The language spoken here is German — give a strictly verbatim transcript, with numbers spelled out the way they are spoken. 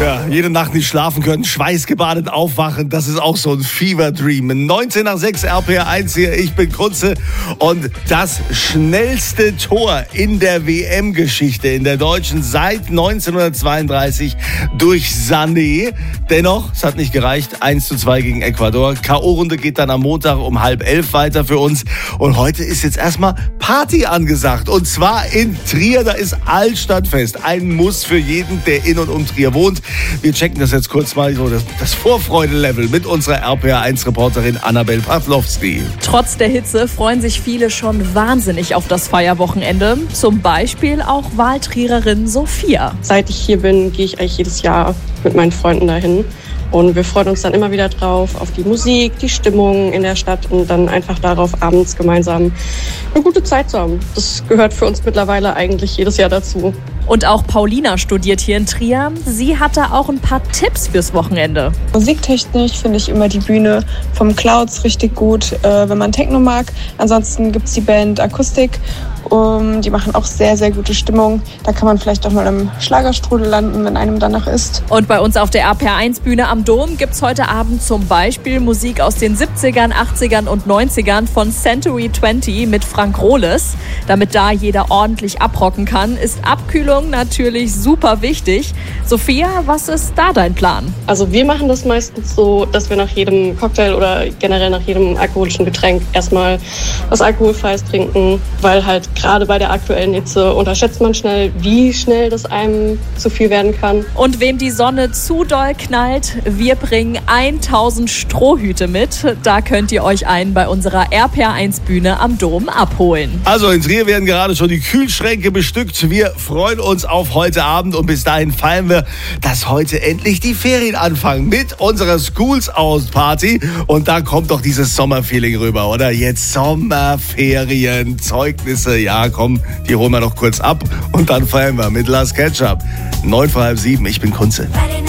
Ja, jede Nacht nicht schlafen können, schweißgebadet aufwachen, das ist auch so ein Fever Dream. neunzehn nach sechs R P R eins hier, ich bin Kunze und das schnellste Tor in der W M-Geschichte in der Deutschen seit neunzehnhundertzweiunddreißig durch Sané. Dennoch, es hat nicht gereicht, eins zu zwei gegen Ecuador. K O-Runde geht dann am Montag um halb elf weiter für uns und heute ist jetzt erstmal Party angesagt und zwar in Trier, da ist Altstadtfest, ein Muss für jeden, der in und um Trier wohnt. Wir checken das jetzt kurz mal, so das, das Vorfreude-Level mit unserer R P R eins Reporterin Annabel Pawlowski. Trotz der Hitze freuen sich viele schon wahnsinnig auf das Feierwochenende. Zum Beispiel auch Wahltriererin Sophia. Seit ich hier bin, gehe ich eigentlich jedes Jahr mit meinen Freunden dahin. Und wir freuen uns dann immer wieder drauf, auf die Musik, die Stimmung in der Stadt und dann einfach darauf, abends gemeinsam eine gute Zeit zu haben. Das gehört für uns mittlerweile eigentlich jedes Jahr dazu. Und auch Paulina studiert hier in Trier. Sie hatte auch ein paar Tipps fürs Wochenende. Musiktechnisch finde ich immer die Bühne vom Clouds richtig gut, äh, wenn man Techno mag. Ansonsten gibt es die Band Akustik. Um, die machen auch sehr, sehr gute Stimmung. Da kann man vielleicht auch mal im Schlagerstrudel landen, wenn einem danach ist. Und bei uns auf der R P R eins Bühne am Dom gibt es heute Abend zum Beispiel Musik aus den siebzigern, achtzigern und neunzigern von Century zwanzig mit Frank Rohles. Damit da jeder ordentlich abrocken kann, ist Abkühlung natürlich super wichtig. Sophia, was ist da dein Plan? Also wir machen das meistens so, dass wir nach jedem Cocktail oder generell nach jedem alkoholischen Getränk erstmal was Alkoholfreies trinken, weil halt gerade bei der aktuellen Hitze unterschätzt man schnell, wie schnell das einem zu viel werden kann. Und wem die Sonne zu doll knallt, wir bringen tausend Strohhüte mit. Da könnt ihr euch einen bei unserer R P R eins Bühne am Dom abholen. Also in Trier werden gerade schon die Kühlschränke bestückt. Wir freuen uns auf heute Abend und bis dahin feiern wir, dass heute endlich die Ferien anfangen mit unserer Schools Out Party. Und da kommt doch dieses Sommerfeeling rüber, oder? Jetzt Sommerferien, Zeugnisse. Ja, komm, die holen wir noch kurz ab und dann feiern wir mit Last Ketchup. Neun vor halb sieben, ich bin Kunze.